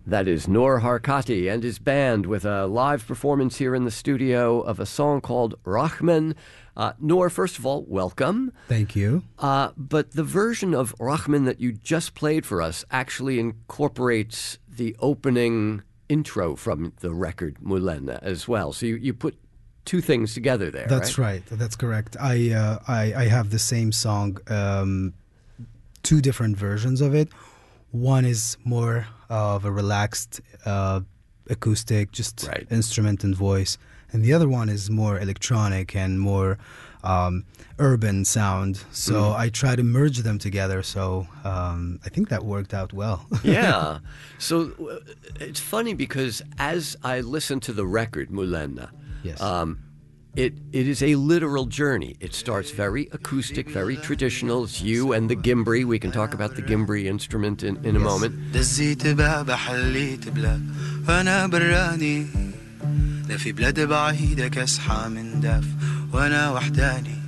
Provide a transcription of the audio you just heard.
That is Noor Harkati and his band with a live performance here in the studio of a song called Rahman. Noor, first of all, welcome. Thank you. But the version of Rahman that you just played for us actually incorporates the opening intro from the record Mulena as well. So you put two things together there. That's right. That's correct. I have the same song, two different versions of it. One is more of a relaxed acoustic, just instrument and voice. And the other one is more electronic and more urban sound. So I try to merge them together. So I think that worked out well. Yeah. So it's funny because as I listen to the record, Mulena, yes. It is a literal journey. It starts very acoustic, very traditional. It's you and the gimbri. We can talk about the gimbri instrument in a moment. لا في بلاد بعيدة كاسحة من دف وأنا وحداني